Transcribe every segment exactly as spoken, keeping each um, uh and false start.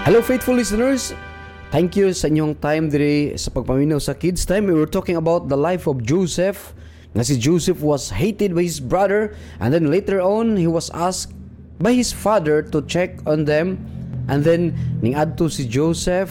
Hello faithful listeners, thank you sa inyong time diri sa pagpaminaw sa Kids Time. We were talking about the life of Joseph. Nga si Joseph was hated by his brother, and then later on he was asked by his father to check on them, and then ning adto si Joseph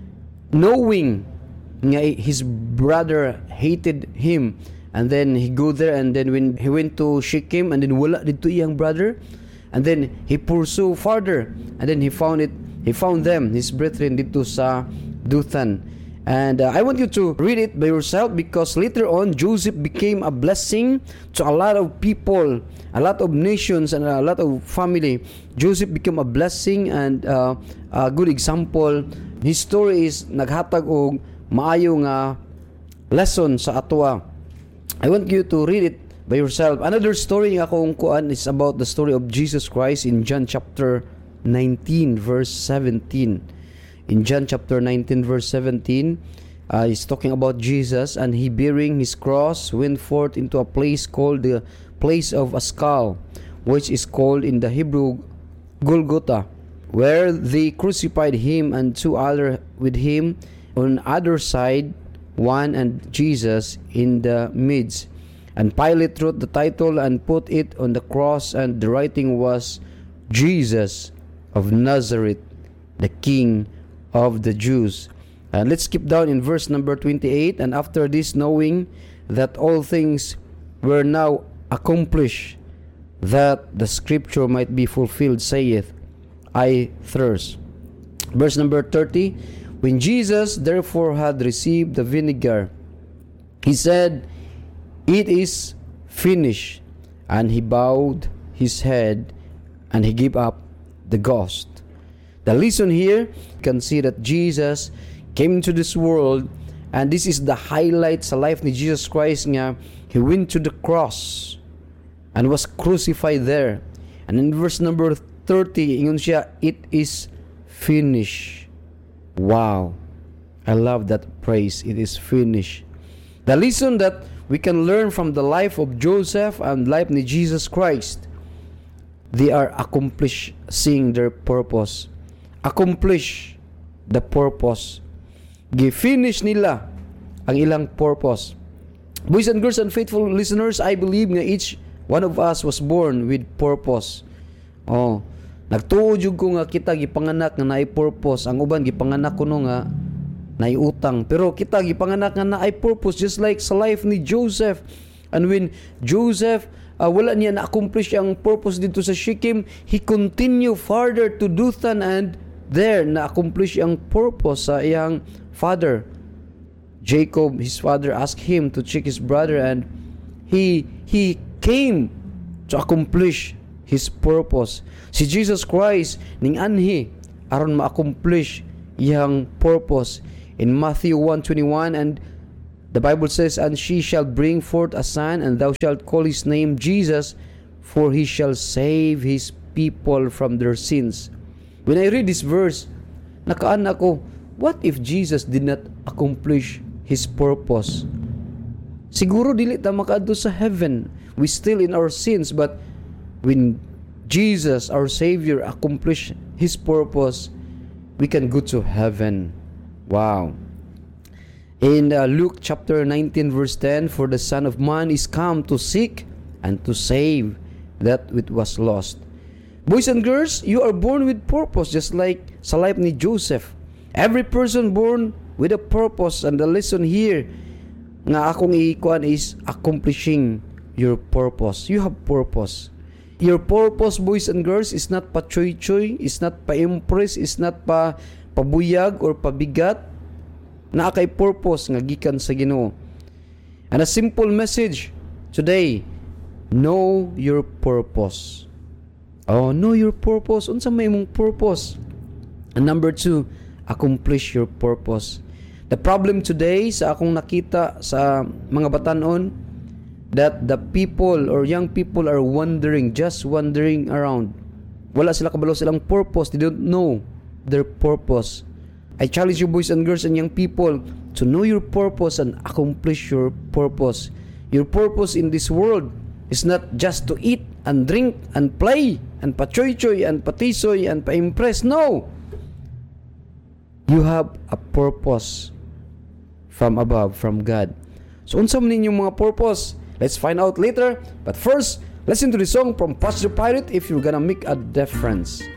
knowing nga his brother hated him, and then he go there, and then when he went to Shechem, and then wala dito iyang brother, and then he pursue further, and then he found it He found them, his brethren, dito sa Dothan. And uh, I want you to read it by yourself, because later on, Joseph became a blessing to a lot of people, a lot of nations, and a lot of family. Joseph became a blessing and uh, a good example. His story is naghatag og maayo nga lesson sa atoa. I want you to read it by yourself. Another story nga akong kuan is about the story of Jesus Christ in John chapter nineteen verse seventeen. In John chapter nineteen verse seventeen, uh, he's talking about Jesus, and he bearing his cross went forth into a place called the place of a skull, which is called in the Hebrew Golgotha, where they crucified him and two other with him on other side, one and Jesus in the midst. And Pilate wrote the title and put it on the cross, and the writing was Jesus of Nazareth, the King of the Jews. And let's skip down in verse number twenty-eight. And after this, knowing that all things were now accomplished, that the scripture might be fulfilled, saith, I thirst. Verse number thirty. When Jesus therefore had received the vinegar, he said, It is finished. And he bowed his head, and he gave up the ghost. The lesson here, you can see that Jesus came into this world, and this is the highlight sa life ni Jesus Christ nga he went to the cross and was crucified there. And in verse number thirty, ingon siya, it is finished. Wow, I love that phrase, it is finished. The lesson that we can learn from the life of Joseph and life ni Jesus Christ, they are accomplishing their purpose. Accomplish the purpose. Gi-finish nila ang ilang purpose. Boys and girls and faithful listeners, I believe nga each one of us was born with purpose. Oh, nagtuod jud ko nga kita gipanganak nga naay purpose. Ang uban gipanganak kuno nga naay utang. Pero kita gipanganak nga naay purpose, just like sa life ni Joseph. And when Joseph Uh, wala niya na-accomplish ang purpose dito sa Shechem, he continue further to Dothan, and there na-accomplish ang purpose sa iyang father. Jacob, his father, asked him to check his brother, and he he came to accomplish his purpose. Si Jesus Christ ning anhi aron ma-accomplish iyang purpose in Matthew one twenty-one, and the Bible says, And she shall bring forth a son, and thou shalt call his name Jesus, for he shall save his people from their sins. When I read this verse, nakaan ako, what if Jesus did not accomplish his purpose? Siguro dili ta makaadto sa heaven. We still in our sins, but when Jesus, our Savior, accomplished his purpose, we can go to heaven. Wow. In uh, Luke chapter nineteen verse ten, For the Son of Man is come to seek and to save that which was lost. Boys and girls, you are born with purpose, just like sa life ni Joseph. Every person born with a purpose, and the lesson here nga akong ikuan is accomplishing your purpose. You have purpose. Your purpose, boys and girls, is not pa choy-choy, is not pa impress, is not pa pabuyag or pabigat. Na kay purpose nga gikan sa Ginoo. And a simple message today, know your purpose. Oh, know your purpose. Unsa may mong purpose? And number two, accomplish your purpose. The problem today sa akong nakita sa mga batanon, that the people or young people are wandering, just wandering around. Wala sila kabalo silang purpose. They don't know their purpose. I challenge you, boys and girls and young people, to know your purpose and accomplish your purpose. Your purpose in this world is not just to eat and drink and play and pa-choy-choy and patisoy and pa-impress. No! you have a purpose from above, from God. So unsa man ninyong mga purpose? Let's find out later. But first, listen to the song from Pastor Pirate, If You're Gonna Make a Difference.